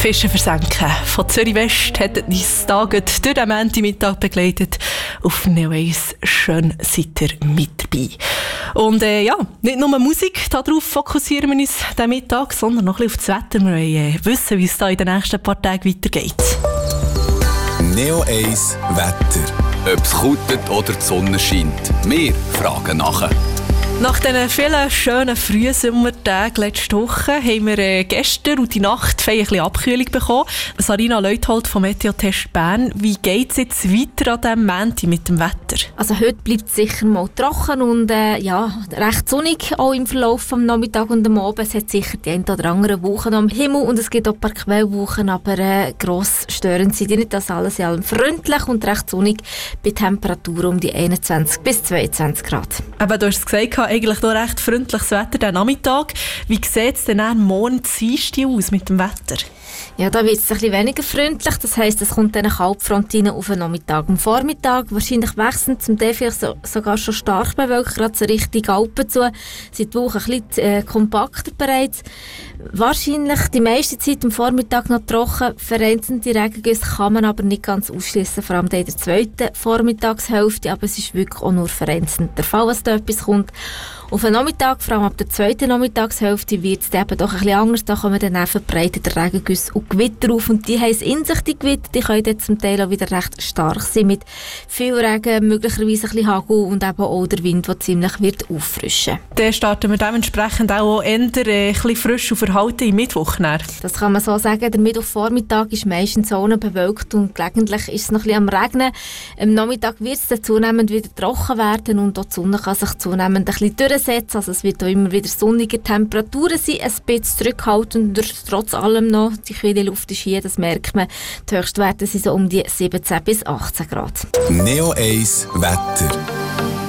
Fische versenken. Von Zürich West hat uns da durch den Montagmittag begleitet. Auf Neo 1 schön seid ihr mit dabei. Und nicht nur Musik, darauf fokussieren wir uns diesen Mittag, sondern noch ein bisschen auf das Wetter. Wir wollen wissen, wie es da in den nächsten paar Tagen weitergeht. Neo 1 Wetter. Ob es kutet oder die Sonne scheint. Wir fragen nachher. Nach diesen vielen schönen Frühsommertagen letzte Woche haben wir gestern und die Nacht ein bisschen Abkühlung bekommen. Sarina Leuthold vom Meteotest Bern. Wie geht es jetzt weiter an diesem Montag mit dem Wetter? Also heute bleibt es sicher mal trocken und recht sonnig, auch im Verlauf des Nachmittags und am Abend. Es hat sicher die ein oder andere Wochen am Himmel und es gibt auch ein paar Quellwochen, aber gross störend sind die nicht. Das alles in allem freundlich und recht sonnig bei Temperaturen um die 21 bis 22 Grad. Aber du hast es gesagt, eigentlich noch recht freundliches Wetter diesen Nachmittag. Wie sieht es denn morgen Dienstag aus mit dem Wetter? Ja, da wird es ein bisschen weniger freundlich. Das heisst, es kommt eine Kaltfront rein auf den Nachmittag. Am Vormittag wahrscheinlich wechselnd, zum Teil vielleicht sogar schon stark bewölkt, gerade so Richtung Alpen zu. Seit Wochen ein bisschen kompakter bereits. Wahrscheinlich die meiste Zeit am Vormittag noch trocken. Vereinzelte Regengüsse kann man aber nicht ganz ausschließen, vor allem in der zweiten Vormittagshälfte. Aber es ist wirklich auch nur vereinzelt der Fall, dass da etwas kommt. Auf den Nachmittag, vor allem ab der zweiten Nachmittagshälfte, wird es eben doch ein bisschen anders. Da kommen dann verbreitete Regengüsse und Gewitter auf. Und die haben es in sich, die Gewitter. Die können dann zum Teil auch wieder recht stark sein. Mit viel Regen, möglicherweise ein bisschen Hagel und eben auch der Wind, der ziemlich wird auffrischen. Dann starten wir dementsprechend auch eher ein bisschen frisch und verhalten im Mittwoch. Das kann man so sagen. Der Mittwochvormittag ist meistens sonnenbewölkt und gelegentlich ist es noch ein bisschen am Regnen. Am Nachmittag wird es dann zunehmend wieder trocken werden und auch die Sonne kann sich zunehmend ein bisschen durchsetzen. Also es wird auch immer wieder sonnige Temperaturen sein, ein bisschen zurückhaltender, trotz allem noch. Die kühle Luft ist hier, das merkt man. Die Höchstwerte sind so um die 17 bis 18 Grad. Neo 1 Wetter.